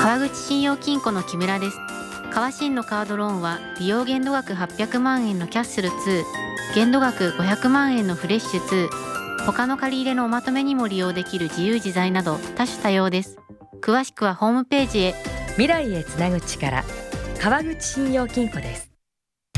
川口信用金庫の木村です。川信のカードローンは利用限度額800万円のキャッスル2、限度額500万円のフレッシュ2、他の借り入れのおまとめにも利用できる自由自在など多種多様です。詳しくはホームページへ。 未来へつなぐ力、川口信用金庫です。